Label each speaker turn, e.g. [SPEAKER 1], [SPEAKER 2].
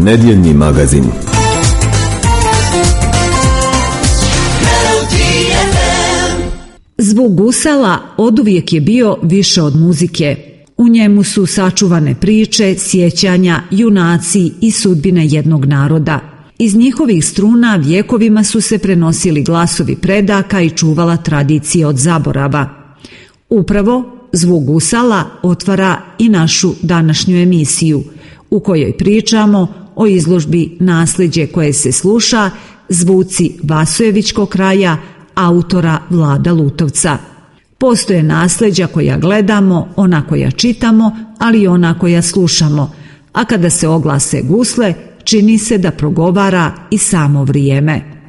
[SPEAKER 1] Nedjeljni magazin.
[SPEAKER 2] Zvuk gusala oduvijek je bio više od muzike. U njemu su sačuvane priče, sjećanja, junaci i sudbine jednog naroda. Iz njihovih struna vjekovima su se prenosili glasovi predaka i čuvala tradicija od zaborava. Upravo zvuk gusala otvara i našu današnju emisiju, u kojoj pričamo o izložbi Nasljeđe koje se sluša, zvuci Vasojevićkog kraja, autora Vlada Lutovca. Postoje nasljeđa koja gledamo, ona koja čitamo, ali i ona koja slušamo, a kada se oglase gusle, čini se da progovara i samo vrijeme.